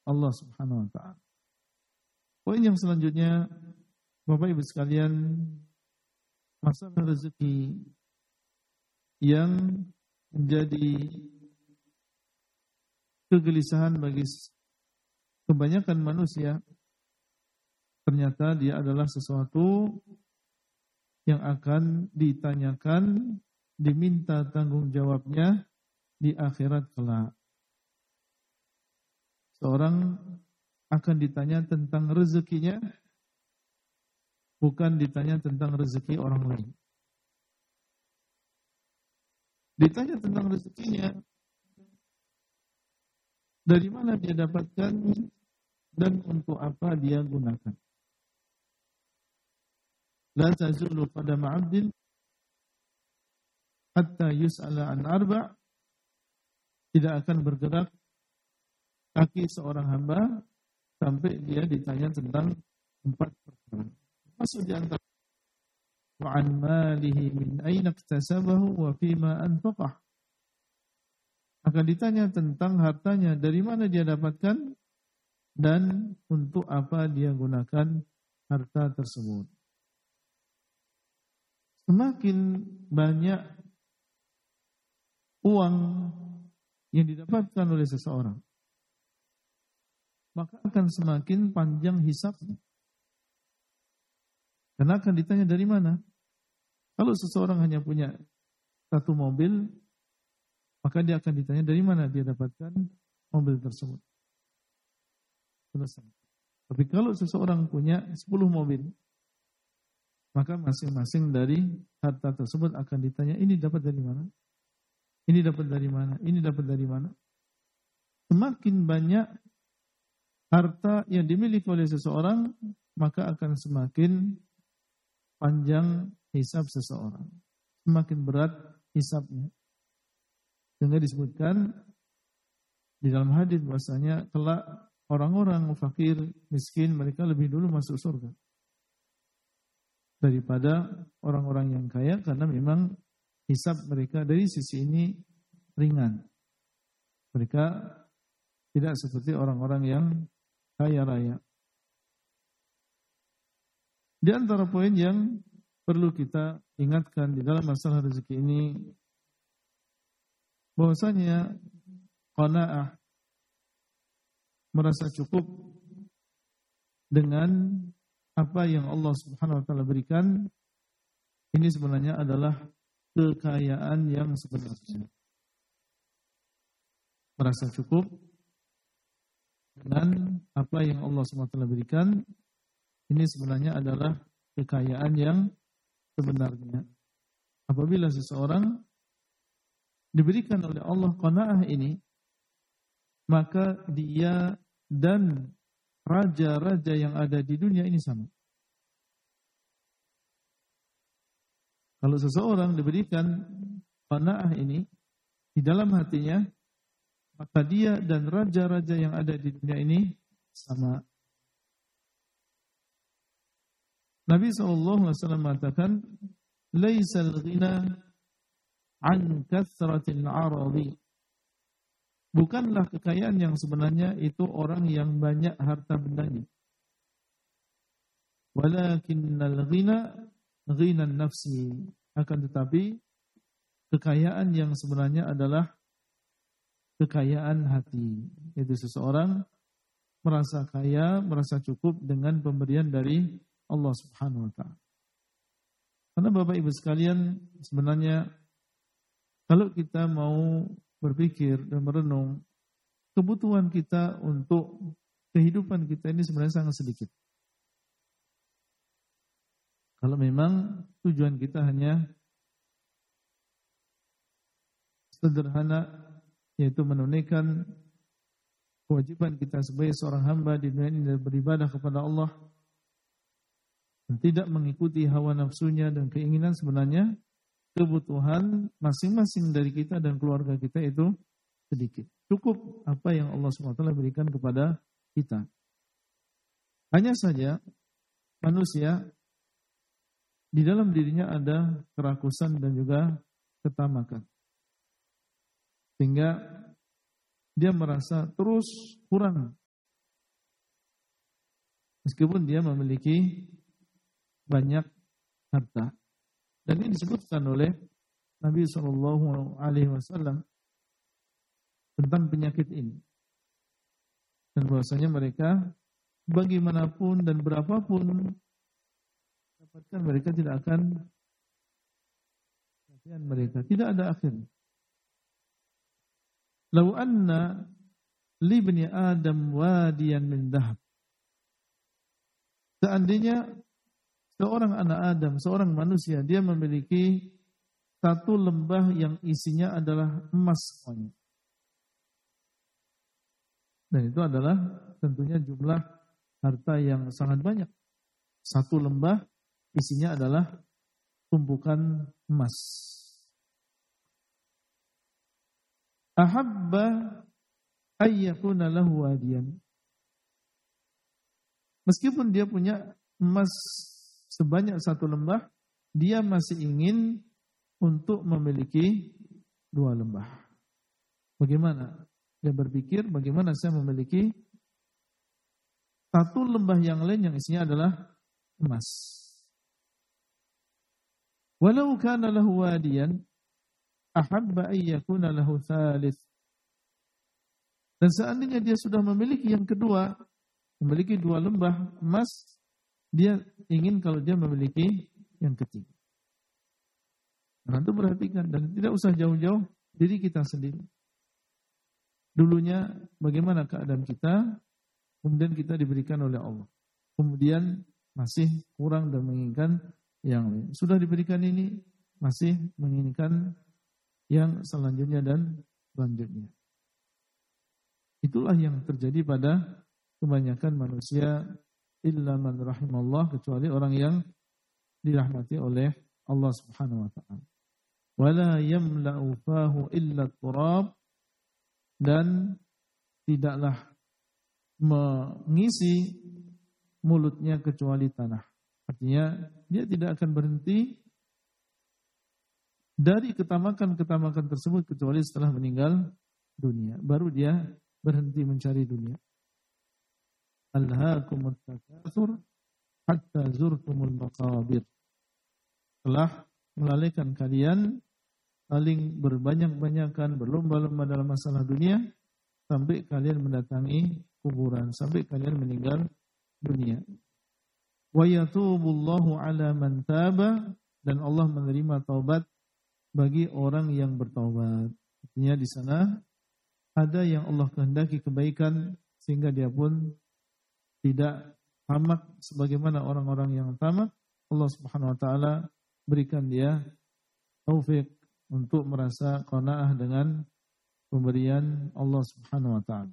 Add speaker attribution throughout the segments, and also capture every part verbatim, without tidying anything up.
Speaker 1: Allah Subhanahu wa taala. Poin yang selanjutnya, Bapak Ibu sekalian, masalah rezeki yang menjadi kegelisahan bagi kebanyakan manusia, ternyata dia adalah sesuatu yang akan ditanyakan, diminta tanggung jawabnya di akhirat kelak. Seorang akan ditanya tentang rezekinya, bukan ditanya tentang rezeki orang lain. Ditanya tentang rezekinya, dari mana dia dapatkan dan untuk apa dia gunakan. La tazulu qadama 'abdin hatta yus'ala an arba'. Tidak akan bergerak kaki seorang hamba sampai dia ditanya tentang empat perkara. Masuk di antara wa an malihi min aina iktasabahu wa fima anfaqah. Akan ditanya tentang hartanya, dari mana dia dapatkan dan untuk apa dia gunakan harta tersebut. Semakin banyak uang yang didapatkan oleh seseorang, maka akan semakin panjang hisabnya. Karena akan ditanya dari mana. Kalau seseorang hanya punya satu mobil, maka dia akan ditanya dari mana dia dapatkan mobil tersebut. Selesai. Tapi kalau seseorang punya sepuluh mobil, maka masing-masing dari harta tersebut akan ditanya, ini dapat dari mana? Ini dapat dari mana? Ini dapat dari mana? Semakin banyak harta yang dimiliki oleh seseorang, maka akan semakin panjang hisab seseorang. Semakin berat hisabnya. Sehingga disebutkan di dalam hadis bahwasanya kelak orang-orang fakir, miskin, mereka lebih dulu masuk surga daripada orang-orang yang kaya, karena memang hisab mereka dari sisi ini ringan. Mereka tidak seperti orang-orang yang kaya raya. Di antara poin yang perlu kita ingatkan di dalam masalah rezeki ini, bahwasanya qanaah, merasa cukup dengan apa yang Allah Subhanahu wa taala berikan, ini sebenarnya adalah kekayaan yang sebenarnya. Merasa cukup dengan apa yang Allah Subhanahu wa taala berikan, ini sebenarnya adalah kekayaan yang sebenarnya. Apabila seseorang diberikan oleh Allah qanaah ini, maka dia dan raja-raja yang ada di dunia ini sama. Kalau seseorang diberikan qanaah ini di dalam hatinya, maka dia dan raja-raja yang ada di dunia ini sama. Nabi sallallahu alaihi wasallam mengatakan, "Laisal ghina an kathratil 'aradi." Bukanlah kekayaan yang sebenarnya itu orang yang banyak harta bendanya. Walakinnal ghina ghinan nafsi. Akan tetapi kekayaan yang sebenarnya adalah kekayaan hati. Itu seseorang merasa kaya, merasa cukup dengan pemberian dari Allah Subhanahu wa taala. Karena Bapak Ibu sekalian, sebenarnya kalau kita mau berpikir dan merenung, kebutuhan kita untuk kehidupan kita ini sebenarnya sangat sedikit. Kalau memang tujuan kita hanya sederhana, yaitu menunaikan kewajiban kita sebagai seorang hamba di dunia ini dan beribadah kepada Allah, dan tidak mengikuti hawa nafsunya dan keinginan, sebenarnya kebutuhan masing-masing dari kita dan keluarga kita itu sedikit. Cukup apa yang Allah subhanahu wa taala berikan kepada kita. Hanya saja manusia di dalam dirinya ada kerakusan dan juga ketamakan. Sehingga dia merasa terus kurang Meskipun dia memiliki banyak harta. Dan ini disebutkan oleh Nabi shallallahu alaihi wasallam tentang penyakit ini. Dan bahwasanya mereka bagaimanapun dan berapapun dapatkan, mereka tidak akan kasihan mereka, tidak ada akhirnya. Lau anna li bani Adam wadiyan min dhahab. Seandainya seorang anak Adam, seorang manusia, dia memiliki satu lembah yang isinya adalah emas semuanya. Dan itu adalah tentunya jumlah harta yang sangat banyak. Satu lembah isinya adalah tumpukan emas. Ahabba ayyakuna lahu wadiyan. Meskipun dia punya emas sebanyak satu lembah, dia masih ingin untuk memiliki dua lembah. Bagaimana? Dia berpikir, bagaimana saya memiliki satu lembah yang lain yang isinya adalah emas. Walau kana lahu wadiyan, ahabba ayyakuna lahu thalith. Dan seandainya dia sudah memiliki yang kedua, memiliki dua lembah emas, dia ingin kalau dia memiliki yang ketiga. Nah, itu perhatikan, dan tidak usah jauh-jauh diri kita sendiri. Dulunya bagaimana keadaan kita, kemudian kita diberikan oleh Allah. Kemudian masih kurang dan menginginkan yang lain. Sudah diberikan ini, masih menginginkan yang selanjutnya dan selanjutnya. Itulah yang terjadi pada kebanyakan manusia, illa man rahimallah, kecuali orang yang dirahmati oleh Allah Subhanahu wa taala. Wala yamla'u fahu illa turab, dan tidaklah mengisi mulutnya kecuali tanah. Artinya dia tidak akan berhenti dari ketamakan-ketamakan tersebut kecuali setelah meninggal dunia. Baru dia berhenti mencari dunia. Alhaakumut takatsur hatta zurtumul maqabir. Telah melalaikan kalian saling berbanyak-banyakan, berlomba-lomba dalam masalah dunia sampai kalian mendatangi kuburan, sampai kalian meninggal dunia. Wa yatubullahu ala man taba, dan Allah menerima taubat bagi orang yang bertaubat. Artinya di sana ada yang Allah kehendaki kebaikan sehingga dia pun tidak tamak sebagaimana orang-orang yang tamak. Allah Subhanahu wa taala berikan dia taufik untuk merasa qanaah dengan pemberian Allah Subhanahu wa taala.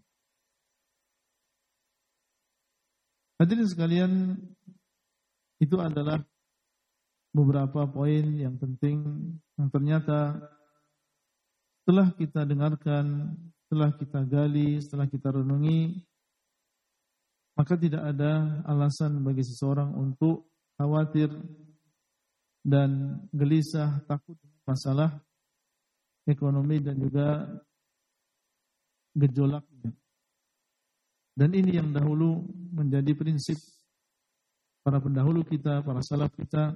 Speaker 1: Hadirin sekalian, itu adalah beberapa poin yang penting yang ternyata setelah kita dengarkan, setelah kita gali, setelah kita renungi, maka tidak ada alasan bagi seseorang untuk khawatir dan gelisah, takut masalah ekonomi dan juga gejolaknya. Dan ini yang dahulu menjadi prinsip para pendahulu kita, para salaf kita.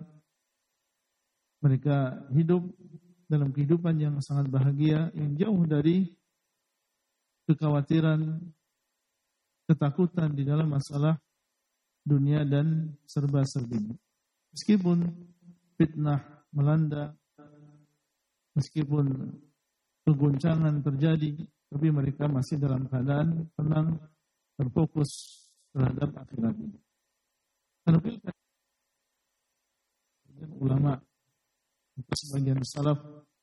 Speaker 1: Mereka hidup dalam kehidupan yang sangat bahagia, yang jauh dari kekhawatiran, ketakutan di dalam masalah dunia dan serba-serbinya. Meskipun fitnah melanda, meskipun kegoncangan terjadi, tapi mereka masih dalam keadaan tenang, terfokus terhadap akhirat ini. Karena ulama, sebagian salaf,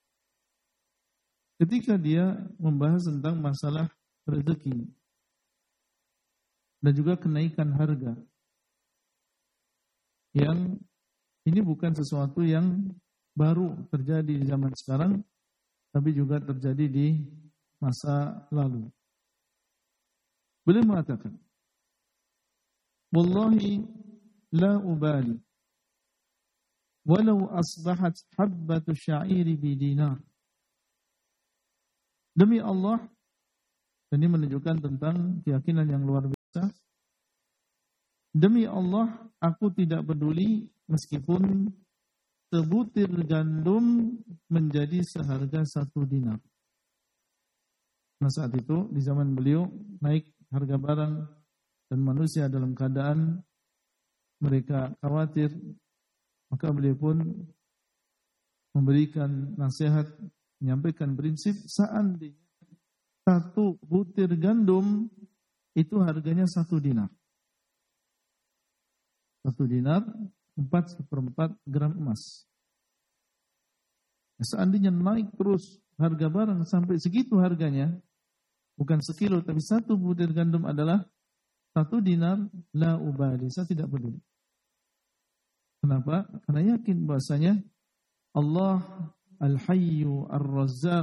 Speaker 1: ketika dia membahas tentang masalah rezeki dan juga kenaikan harga, yang ini bukan sesuatu yang baru terjadi di zaman sekarang, tapi juga terjadi di masa lalu. Beliau mengatakan, wallahi la ubali walau asbahat habbatu sya'iri bi dinar. Demi Allah, dan ini menunjukkan tentang keyakinan yang luar biasa. Demi Allah, aku tidak peduli meskipun sebutir gandum menjadi seharga satu dinar. Nah saat itu di zaman beliau naik harga barang dan manusia dalam keadaan mereka khawatir, maka beliau pun memberikan nasihat, menyampaikan prinsip seandainya satu butir gandum itu harganya satu dinar. Satu dinar, empat seperempat gram emas. Seandainya naik terus harga barang sampai segitu harganya, bukan sekilo, tapi satu butir gandum adalah satu dinar, la ubali, saya tidak peduli. Kenapa? Karena yakin bahasanya Allah Al-Hayyu Ar-Razzaq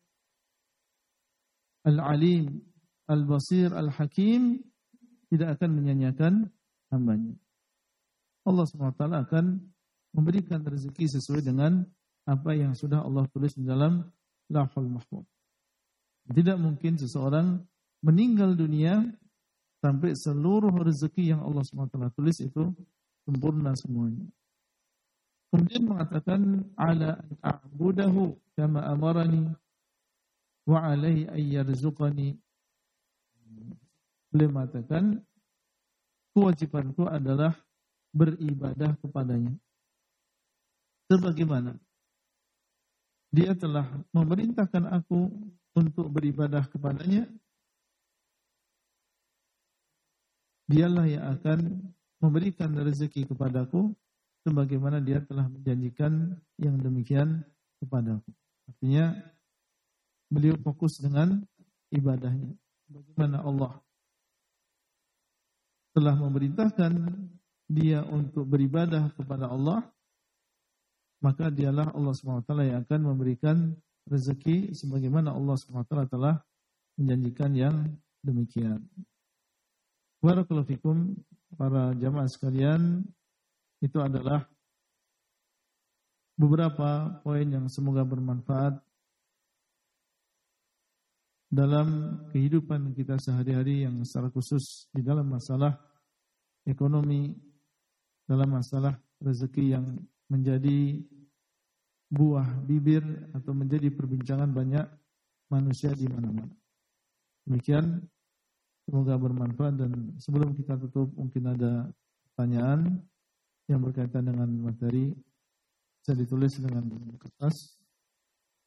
Speaker 1: Al-Alim Al-Basir Al-Hakim tidak akan menyanyiakan hambanya. Allah subhanahu wa taala akan memberikan rezeki sesuai dengan apa yang sudah Allah tulis di dalam Lauhul Mahfuz. Tidak mungkin seseorang meninggal dunia sampai seluruh rezeki yang Allah subhanahu wa taala tulis itu sempurna semuanya. Kemudian mengatakan ala an a'budahu kama amarani wa alaihi ayyarzuqani. Beliau mengatakan kewajibanku adalah beribadah kepadanya sebagaimana dia telah memerintahkan aku untuk beribadah kepadanya. Dialah yang akan memberikan rezeki kepadaku sebagaimana dia telah menjanjikan yang demikian kepadaku. Artinya beliau fokus dengan ibadahnya. Bagaimana Allah telah memerintahkan dia untuk beribadah kepada Allah, maka dialah Allah subhanahu wa taala yang akan memberikan rezeki sebagaimana Allah subhanahu wa taala telah menjanjikan yang demikian. Barakallahu fikum para jamaah sekalian, itu adalah beberapa poin yang semoga bermanfaat dalam kehidupan kita sehari-hari yang secara khusus di dalam masalah ekonomi, dalam masalah rezeki yang menjadi buah bibir atau menjadi perbincangan banyak manusia di mana-mana. Demikian, semoga bermanfaat, dan sebelum kita tutup mungkin ada pertanyaan yang berkaitan dengan materi, bisa ditulis dengan kertas.